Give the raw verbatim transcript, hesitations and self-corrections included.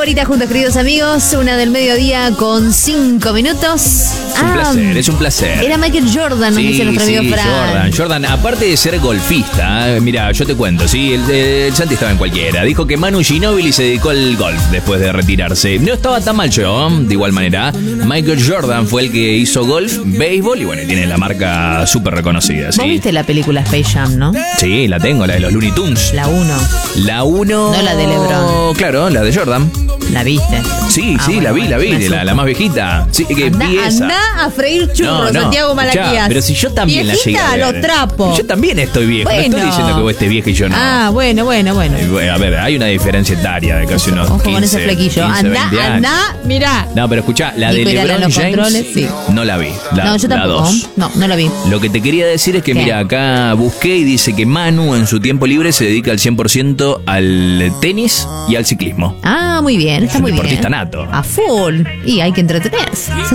horita juntos, queridos amigos. Una del mediodía con cinco minutos. Es un ah, placer, es un placer. Era Michael Jordan, nos sí, dice nuestro sí, amigo Fran. Jordan, Jordan, aparte de ser golfista, mira, yo te cuento, sí, el, el Santi estaba en cualquiera. Dijo que Manu Ginóbili se dedicó al golf después de retirarse. No estaba tan mal yo, de igual manera. Michael Jordan fue el que hizo golf, béisbol y bueno, tiene la marca súper reconocida. ¿Sí? ¿Vos viste la película Space Jam, no? Sí, la tengo, la de los Looney Tunes. La uno. La uno. No la de LeBron. Claro, la de Jordan. ¿La viste? Sí, ah, sí, bueno, la vi, bueno, la vi, la, la más viejita. Sí, que andá, vi esa. Andá a freír churros, no, no. Santiago Malaquías. Ya, pero si yo también Viejita la llegué a ver. Los trapos. Yo también estoy viejo. Bueno. No estoy diciendo que vos estés vieja y yo no. Ah, bueno, bueno, bueno. Eh, A ver, hay una diferencia etaria de casi unos Ojo quince, con ese flequillo. quince, Andá, veinte años. andá, mirá. No, pero escuchá, la Nico de irá a LeBron los James controles, sí. no la vi. La, no, yo la tampoco. dos. No, no la vi. Lo que te quería decir es que, ¿Qué? mira, acá busqué y dice que Manu en su tiempo libre se dedica al cien por ciento al tenis y al ciclismo. Ah, muy bien, está Es un muy bien. deportista nato. A full. Y hay que entretenerse. Se